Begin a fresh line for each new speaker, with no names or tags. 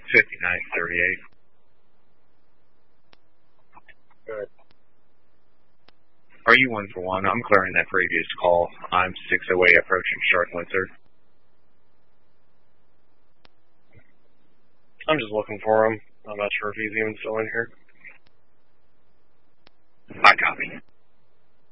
5938.
Good.
Are you 141? I'm clearing that previous call. I'm 608 approaching Shark Windsor.
I'm just looking for him. I'm not sure if he's even still in here.
I copy.